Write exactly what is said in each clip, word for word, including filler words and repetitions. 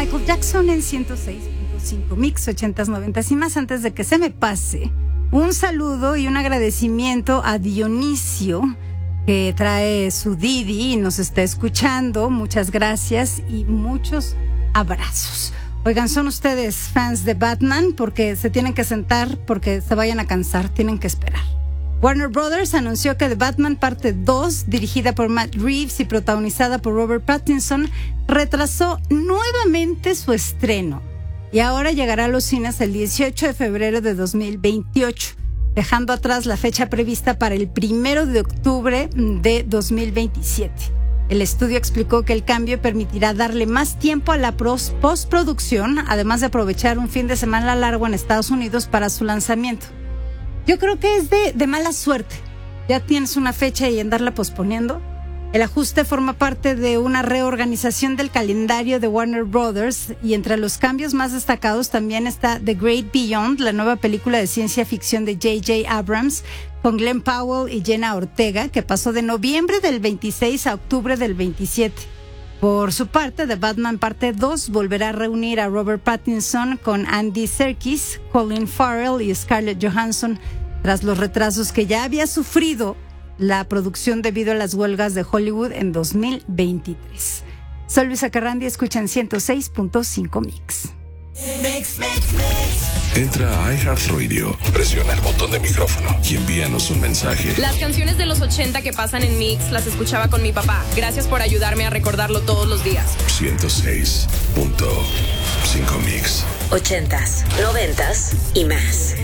Michael Jackson en ciento seis punto cinco Mix, ochentas, noventas y más. Antes de que se me pase, un saludo y un agradecimiento a Dionisio, que trae su Didi y nos está escuchando. Muchas gracias y muchos abrazos. Oigan, ¿son ustedes fans de Batman? Porque se tienen que sentar, porque se vayan a cansar, tienen que esperar. Warner Brothers anunció que The Batman Parte dos, dirigida por Matt Reeves y protagonizada por Robert Pattinson, retrasó nuevamente su estreno y ahora llegará a los cines el dieciocho de febrero de dos mil veintiocho, dejando atrás la fecha prevista para el primero de octubre de dos mil veintisiete. El estudio explicó que el cambio permitirá darle más tiempo a la postproducción, además de aprovechar un fin de semana largo en Estados Unidos para su lanzamiento. Yo creo que es de, de mala suerte. Ya tienes una fecha y andarla posponiendo. El ajuste forma parte de una reorganización del calendario de Warner Brothers, y entre los cambios más destacados también está The Great Beyond, la nueva película de ciencia ficción de J J Abrams con Glenn Powell y Jenna Ortega, que pasó de noviembre del veintiséis a octubre del veintisiete. Por su parte, The Batman Parte dos volverá a reunir a Robert Pattinson con Andy Serkis, Colin Farrell y Scarlett Johansson, tras los retrasos que ya había sufrido la producción debido a las huelgas de Hollywood en dos mil veintitrés. Soy Luisa Carrandi, escuchan ciento seis punto cinco Mix. Mix, mix, mix. Entra a iHeartRadio, presiona el botón de micrófono y envíanos un mensaje. Las canciones de los ochenta que pasan en Mix las escuchaba con mi papá. Gracias por ayudarme a recordarlo todos los días. ciento seis punto cinco Mix. Ochentas, noventas y más.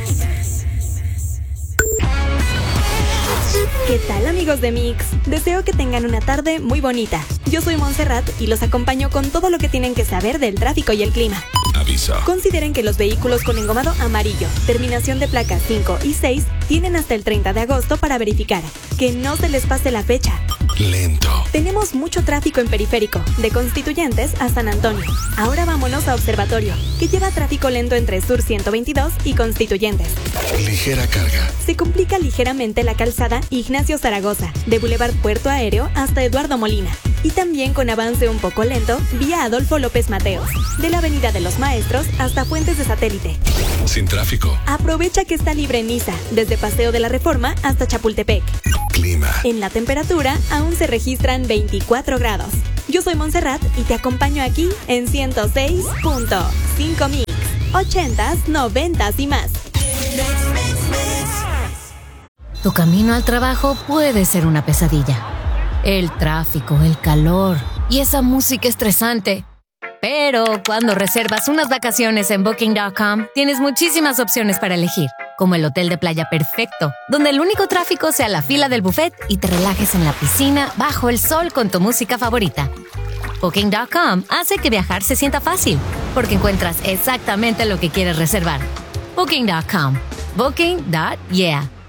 ¿Qué tal, amigos de Mix? Deseo que tengan una tarde muy bonita. Yo soy Montserrat y los acompaño con todo lo que tienen que saber del tráfico y el clima. Aviso. Consideren que los vehículos con engomado amarillo, terminación de placas cinco y seis, tienen hasta el treinta de agosto para verificar. Que no se les pase la fecha. Lento. Tenemos mucho tráfico en Periférico, de Constituyentes a San Antonio. Ahora vámonos a Observatorio, que lleva tráfico lento entre Sur ciento veintidós y Constituyentes. Ligera carga. Se complica ligeramente la calzada Ignacio Zaragoza, de Boulevard Puerto Aéreo hasta Eduardo Molina. Y también con avance un poco lento, vía Adolfo López Mateos, de la Avenida de los Maestros hasta Fuentes de Satélite. Sin tráfico. Aprovecha que está libre en Niza, desde Paseo de la Reforma hasta Chapultepec. Clima. En la temperatura aún se registran veinticuatro grados. Yo soy Montserrat y te acompaño aquí en ciento seis punto cinco Mix. Ochentas, noventas y más. Tu camino al trabajo puede ser una pesadilla. El tráfico, el calor y esa música estresante. Pero cuando reservas unas vacaciones en Booking punto com, tienes muchísimas opciones para elegir, como el hotel de playa perfecto, donde el único tráfico sea la fila del buffet y te relajes en la piscina bajo el sol con tu música favorita. Booking punto com hace que viajar se sienta fácil, porque encuentras exactamente lo que quieres reservar. Booking punto com. Booking. Yeah.